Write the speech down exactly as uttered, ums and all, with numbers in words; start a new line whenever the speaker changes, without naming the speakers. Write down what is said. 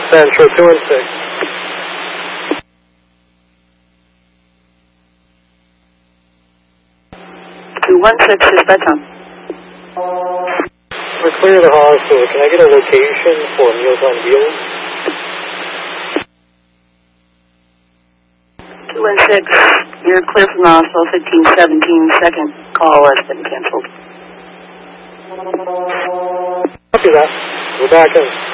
Central two one six.
two one six is bedtime.
We're clear of the hospital. Can I get a location for Meals on Wheels?
two one six, you're clear from the hospital, fifteen seventeen, second call has been canceled.
Copy that. We're back in.